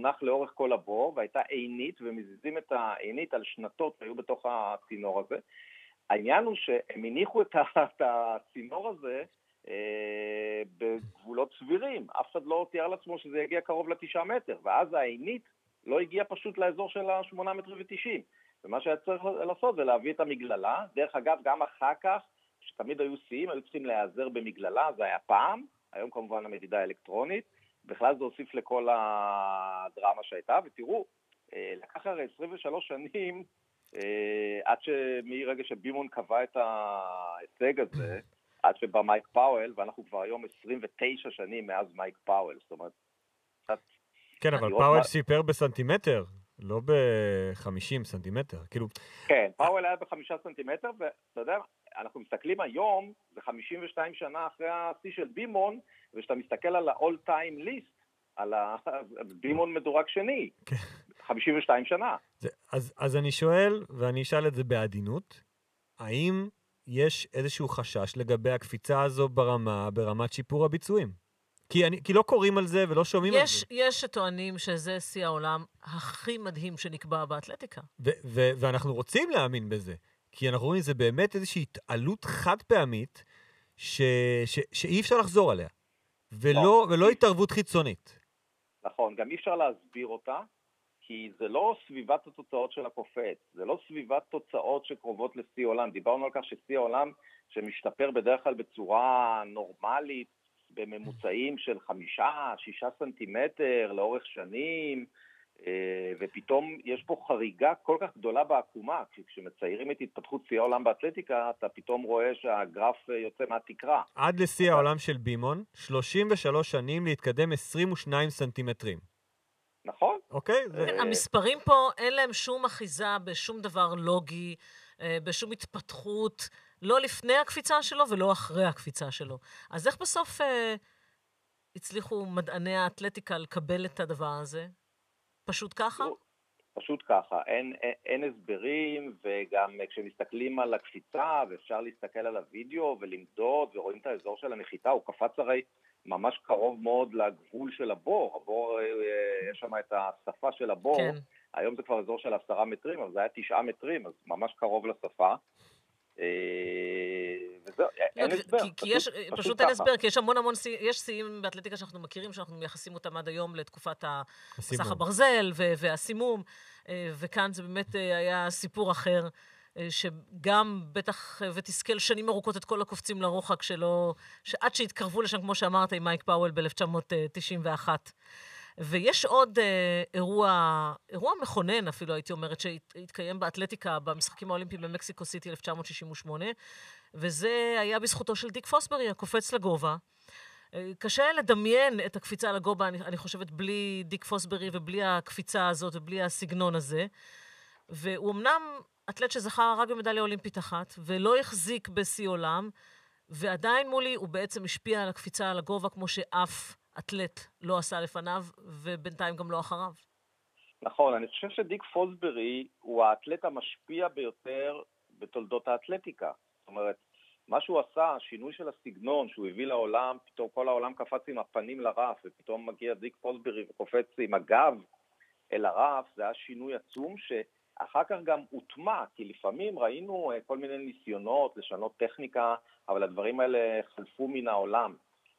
שהונח לאורך כל הבור, והייתה עינית, ומזיזים את העינית על שנתות שהיו בתוך הצינור הזה. העניין הוא שהם הניחו את הצינור הזה בגבולות סבירים. אף אחד לא תיאר לעצמו שזה יגיע קרוב ל9 מטר, ואז העינית לא הגיעה פשוט לאזור של 8.90 מטר. ומה שהיה צריך לעשות זה להביא את המגללה. דרך אגב, גם אחר כך, שתמיד היו שיאים, היו צריכים להיעזר במגללה, זה היה פעם, היום כמובן המדידה האלקטרונית, בכלל זה הוסיף לכל הדרמה שהייתה, ותראו, לקח הרי 23 שנים, עד מרגע שבימון קבע את ההישג הזה, עד שבא מייק פאוול, ואנחנו כבר היום 29 שנים מאז מייק פאוול, זאת אומרת, כן, אבל פאוול סיפר בסנטימטר, לא ב50 סנטימטר, כאילו... כן, פאוול היה ב5 סנטימטר, ואתה יודע, אנחנו מסתכלים היום, זה 52 שנה אחרי השיא של בימון, ושאתה מסתכל על ה-all time list, על בימון מדורג שני, 52 שנה. אז אני שואל, ואני אשאל את זה בעדינות, האם יש איזשהו חשש לגבי הקפיצה הזו ברמת שיפור הביצועים? כי לא קוראים על זה ולא שומעים על זה. יש שטוענים שזה שיא העולם הכי מדהים שנקבע באתלטיקה. ואנחנו רוצים להאמין בזה, כי אנחנו רואים, זה באמת איזושהי התעלות חד פעמית, שאי אפשר לחזור עליה, ולא התערבות חיצונית. נכון, גם אי אפשר להסביר אותה, כי זה לא סביבת התוצאות של הקופץ, זה לא סביבת תוצאות שקרובות לשיא עולם. דיברנו על כך ששיא העולם שמשתפר בדרך כלל בצורה נורמלית, בממוצעים של 5-6 סנטימטר לאורך שנים, ופתאום יש פה חריגה כל כך גדולה בעקומה, כשמציירים את התפתחות שיא העולם באתלטיקה, אתה פתאום רואה שהגרף יוצא מהתקרה. עד לשיא העולם של בימון, 33 שנים להתקדם 22 סנטימטרים. נכון. אוקיי? המספרים פה אין להם שום אחיזה בשום דבר לוגי, בשום התפתחות, לא לפני הקפיצה שלו ולא אחרי הקפיצה שלו. אז איך בסוף הצליחו מדעני האתלטיקה לקבל את הדבר הזה? פשוט ככה? פשוט ככה. אין הסברים, וגם כשמסתכלים על הקפיצה, ואפשר להסתכל על הוידאו ולמדוד, ורואים את האזור של הנחיתה, הוא קפץ הרי ממש קרוב מאוד לגבול של הבור. הבור, יש שם את השפה של הבור. כן. היום זה כבר אזור של 10 מטרים, אבל זה היה 9 מטרים, אז ממש קרוב לשפה. וזהו, אין הסבר. פשוט אין הסבר, כי יש המון יש שיאים באתלטיקה שאנחנו מכירים, שאנחנו מייחסים אותם עד היום לתקופת מסך הברזל והסימום, וכאן זה באמת היה סיפור אחר, שגם בטח ותסכל שנים ארוכות את כל הקופצים לרוחק שלו, שעד שהתקרבו לשם, כמו שאמרת, עם מייק פאוול ב-1991. ויש עוד אירוע מכונן אפילו, הייתי אומרת, שהתקיים באתלטיקה במשחקים האולימפיים במקסיקו סיטי 1968, וזה היה בזכותו של דיק פוסברי, הקופץ לגובה. קשה לדמיין את הקפיצה לגובה, אני חושבת, בלי דיק פוסברי ובלי הקפיצה הזאת ובלי הסגנון הזה. והוא אמנם אתלט שזכה רק במדליה אולימפית אחת, ולא החזיק בשיא עולם, ועדיין מולי הוא בעצם השפיע על הקפיצה על הגובה כמו שאף אתלט לא עשה לפניו, ובינתיים גם לא אחריו. נכון, אני חושב שדיק פוסברי הוא האתלט המשפיע ביותר בתולדות האתלטיקה. זאת אומרת, מה שהוא עשה, השינוי של הסגנון שהוא הביא לעולם, פתאום כל העולם קפץ עם הפנים לרף, ופתאום מגיע דיק פוסברי וקופץ עם הגב אל הרף, זה היה שינוי עצום שאחר כך גם הוטמע, כי לפעמים ראינו כל מיני ניסיונות לשנות טכניקה, אבל הדברים האלה חלפו מן העולם.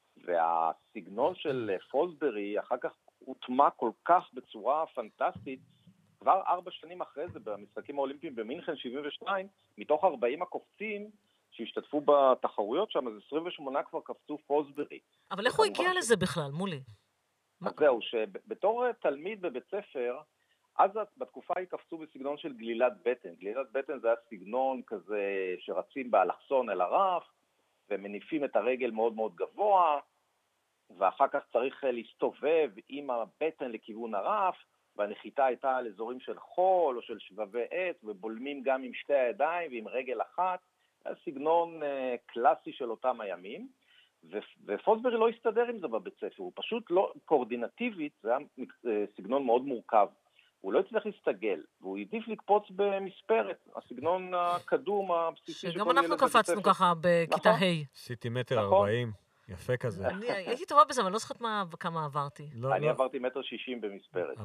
והסגנון של פוסברי אחר כך הוטמע כל כך בצורה פנטסטית, כבר 4 שנים אחרי זה, במשחקים האולימפיים במינכן 72, מתוך 40 הקופצים שהשתתפו בתחרויות שם, אז 28 כבר קפצו פוסברי. אבל איך הוא הגיע לזה בכלל, מולי? אז זהו, שבתור תלמיד בבית ספר, אז בתקופה היא קפצו בסגנון של גלילת בטן. גלילת בטן זה היה סגנון כזה שרצים באלכסון אל הרף, ומניפים את הרגל מאוד מאוד גבוה, ואחר כך צריך להסתובב עם הבטן לכיוון הרף, והנחיתה הייתה על אזורים של חול או של שבבי עץ, ובולמים גם עם שתי הידיים ועם רגל אחת. זה סגנון קלאסי של אותם הימים, ופוסברי לא הסתדר עם זה בבית ספר, הוא פשוט לא קואורדינטיבית, זה היה סגנון מאוד מורכב. הוא לא הצליח להסתגל, והוא העדיף לקפוץ במספרת, הסגנון הקדום הבסיסי. שגם אנחנו קפצנו ככה בכיתה ה'. סנטימטר 40, יפה כזה. הייתי טובה בזה, אבל לא זוכרת כמה עברתי. אני עברתי 1.60 במספרת.